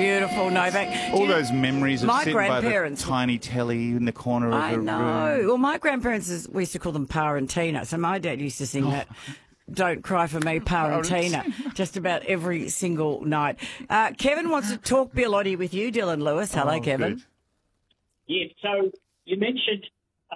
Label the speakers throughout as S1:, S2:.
S1: beautiful, Novak.
S2: All those memories of
S1: my
S2: sitting by the
S1: grandparents-
S2: tiny telly in the corner of
S1: I
S2: the
S1: know.
S2: room.
S1: Well, my grandparents, we used to call them Pa and Tina. So my dad used to sing that. Don't cry for me, Pa and Tina, just about every single night. Kevin wants to talk Bilotti with you, Dylan Lewis. Hello, Kevin.
S2: Good.
S3: Yeah, so you mentioned,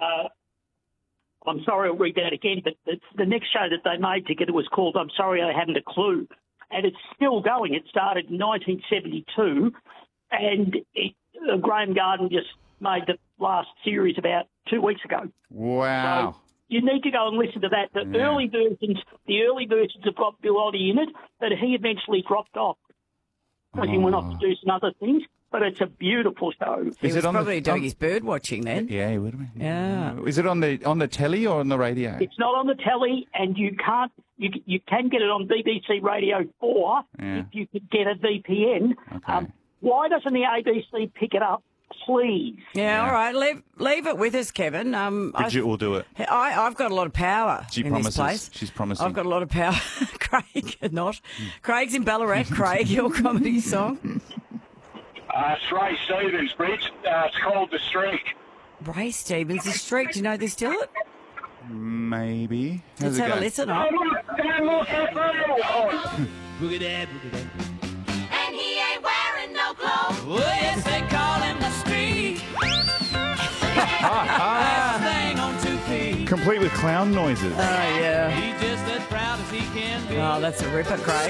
S3: I'm sorry, I'll read that again, but the next show that they made together was called I'm Sorry I Haven't a Clue. And it's still going. It started in 1972, and Graham Garden just made the last series about 2 weeks ago.
S2: Wow.
S3: So you need to go and listen to that. The early versions have got Bilotti in it, but he eventually dropped off because he went off to do some other things. But it's a beautiful show.
S1: He
S2: Is
S1: was
S2: it on
S1: probably
S2: the,
S1: doing his bird watching then.
S2: Yeah, he would have been.
S1: Yeah.
S2: Is it on the telly or on the radio?
S3: It's not on the telly, and you can't. You can get it on BBC Radio 4 if you could get a VPN.
S2: Okay.
S3: Why doesn't the ABC pick it up, please?
S1: Yeah, all right. Leave it with us, Kevin.
S2: Bridget will do it.
S1: I've got a lot of power
S2: She
S1: in
S2: promises.
S1: this place.
S2: She's promising.
S1: I've got a lot of power. Craig, not. Craig's in Ballarat. Craig, your comedy song.
S4: It's Ray Stevens, Bridge. It's called The Streak.
S1: Ray Stevens, The Streak. Do you know they still it?
S2: Maybe. How's
S1: Let's
S2: it
S1: have a
S2: go?
S1: listen.
S5: Boogie dad, boogie dad.
S6: And he ain't wearing no clothes.
S5: Oh, yes, they call him the street. Last thing on 2 feet.
S2: Complete with clown noises.
S1: Oh, yeah.
S5: He's just as proud as he can be.
S1: Oh, that's a ripper, Craig.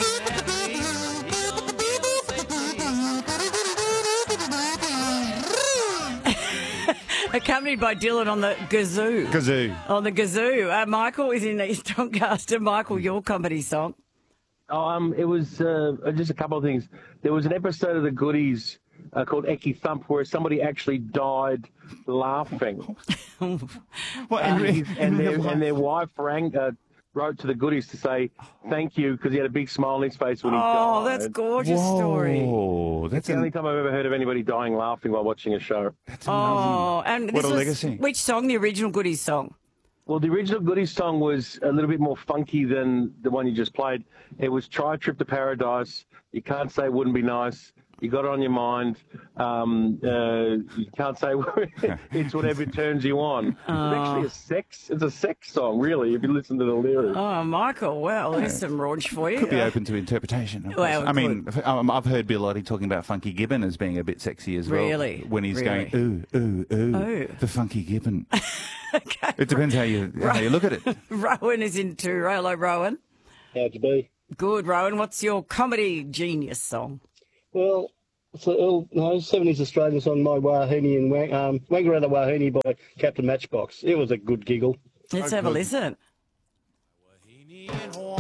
S1: Accompanied by Dylan on the kazoo.
S2: Kazoo.
S1: On the kazoo. Michael is in East Doncaster. Michael, your comedy song.
S7: It was just a couple of things. There was an episode of The Goodies called Ecky Thump where somebody actually died laughing.
S2: What,
S7: and their wife wrote to The Goodies to say thank you because he had a big smile on his face when he died.
S1: Oh, that's a gorgeous story.
S2: Oh,
S7: That's the only time I've ever heard of anybody dying laughing while watching a show.
S1: Oh, and
S2: What
S1: this
S2: a
S1: was
S2: legacy.
S1: Which song? The original Goodies song.
S7: Well, the original Goodies song was a little bit more funky than the one you just played. It was Try a Trip to Paradise. You can't say it wouldn't be nice. You got it on your mind. You can't say it's whatever turns you on. It's actually it's a sex song, really, if you listen to the lyrics.
S1: Oh, Michael, well, there's some raunch for you.
S2: Could be open to interpretation. Of course.
S1: Well,
S2: I mean, I've heard Bilotti talking about Funky Gibbon as being a bit sexy as well.
S1: Really?
S2: When he's
S1: Really?
S2: going, ooh,
S1: Ooh.
S2: the Funky Gibbon.
S1: Okay.
S2: It depends how you look at it.
S1: Rowan is in too. Hello, Rowan.
S8: How'd you be?
S1: Good, Rowan. What's your comedy genius song?
S8: Well, it's an 70s Australian song, My Wahine and Wangaratta Wahine by Captain Matchbox. It was a good giggle.
S1: Let's have a listen.